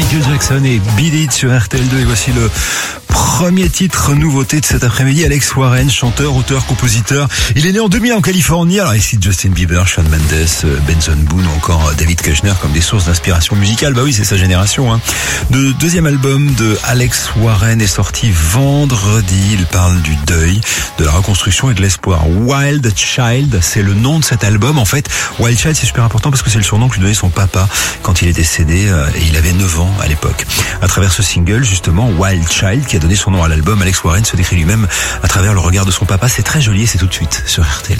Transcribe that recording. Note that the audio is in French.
Michael Jackson et Beat It sur RTL2 et voici le premier titre nouveauté de cet après-midi. Alex Warren, chanteur, auteur, compositeur. Il est né en 2000 en Californie. Alors ici Justin Bieber, Shawn Mendes, Benson Boone ou encore David Kushner comme des sources d'inspiration musicale. Bah oui, c'est sa génération. Le deuxième album de Alex Warren est sorti vendredi. Il parle du deuil, de la reconstruction et de l'espoir. Wild Child, c'est le nom de cet album. En fait, Wild Child, c'est super important parce que c'est le surnom que lui donnait son papa quand il est décédé et il avait 9 ans à l'époque. À travers ce single, justement, Wild Child, qui a donné son nom à l'album, Alex Warren se décrit lui-même à travers le regard de son papa. C'est très joli et c'est tout de suite sur RTL2.